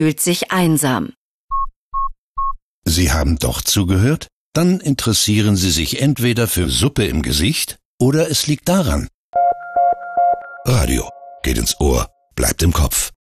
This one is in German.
fühlt sich einsam. Sie haben doch zugehört? Dann interessieren Sie sich entweder für Suppe im Gesicht oder es liegt daran. Radio geht ins Ohr, bleibt im Kopf.